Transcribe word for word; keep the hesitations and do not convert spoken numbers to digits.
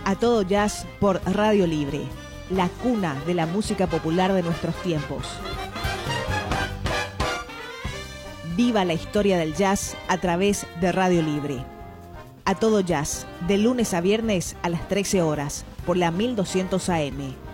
A Todo Jazz por Radio Libre, la cuna de la música popular de nuestros tiempos. Viva la historia del jazz a través de Radio Libre. A Todo Jazz, de lunes a viernes a las trece horas, por la mil doscientos A M.